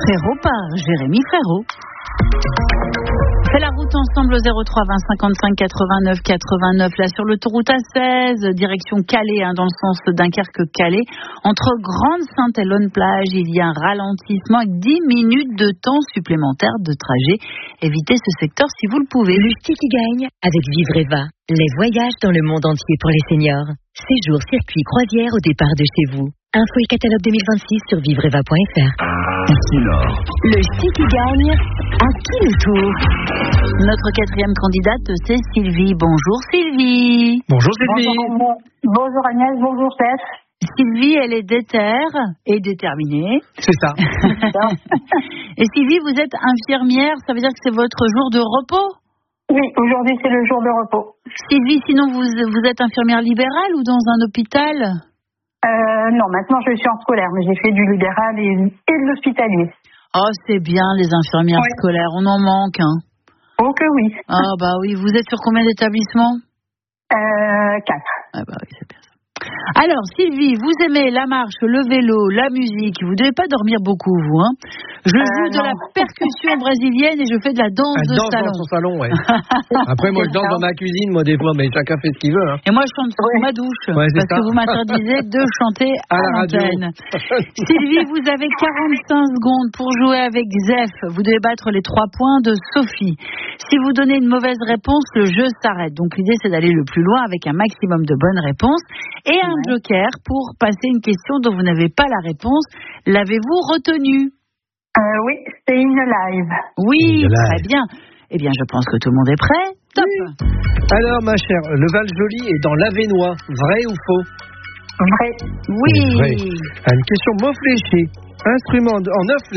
Frérot par Jérémy Frérot. On fait la route ensemble au 03 20 55 89 89. Là sur l'autoroute A16, direction Calais, dans le sens Dunkerque-Calais. Entre Grande-Sainte-Hélène-Plage, il y a un ralentissement avec 10 minutes de temps supplémentaire de trajet. Évitez ce secteur si vous le pouvez. Le ski qui gagne avec Vivreva. Les voyages dans le monde entier pour les seniors. Séjour, circuit, croisière au départ de chez vous. Info et catalogue 2026 sur vivreva.fr. Ici Nord. Le ski qui gagne, à qui le tour? Notre quatrième candidate, c'est Sylvie. Bonjour Sylvie. Bonjour Sylvie. Bonjour Agnès, bonjour Steph. Sylvie, elle est déterre et déterminée. C'est ça. Et Sylvie, vous êtes infirmière, ça veut dire que c'est votre jour de repos? Oui, aujourd'hui c'est le jour de repos. Sylvie, sinon vous êtes infirmière libérale ou dans un hôpital? Non, maintenant je suis en scolaire, mais j'ai fait du libéral et de l'hospitalier. Oh, c'est bien les infirmières scolaires, on en manque. Oh que oui. Ah bah oui, vous êtes sur combien d'établissements? 4. Ah bah oui, c'est bien ça. Alors Sylvie, vous aimez la marche, le vélo, la musique, vous ne devez pas dormir beaucoup vous, hein? Je joue de la percussion brésilienne et je fais de la danse de salon. Dans son salon, ouais. Après moi je danse dans ma cuisine, moi des fois, mais chacun fait ce qu'il veut. Hein. Et moi je chante sous ma douche, parce que vous m'interdisez de chanter à l'antenne. Sylvie, vous avez 45 secondes pour jouer avec Zef. Vous devez battre les 3 points de Sophie. Si vous donnez une mauvaise réponse, le jeu s'arrête. Donc l'idée c'est d'aller le plus loin avec un maximum de bonnes réponses. Et un joker pour passer une question dont vous n'avez pas la réponse. L'avez-vous retenue? Oui, c'est une live. Oui, très bien. Eh bien, je pense que tout le monde est prêt. Top. Oui. Alors, ma chère, le Val-Joli est dans l'Avesnois. Vrai ou faux? Vrai. Oui. Vrai. Une question mot fléché. Instrument en 9